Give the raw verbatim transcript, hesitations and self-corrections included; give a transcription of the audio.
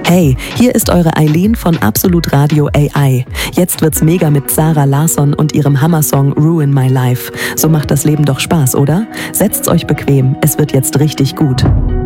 Hey, hier ist eure Eileen von Absolut Radio A I. Jetzt wird's mega mit Zara Larsson und ihrem Hammersong Ruin My Life. So macht das Leben doch Spaß, oder? Setzt's euch bequem, es wird jetzt richtig gut.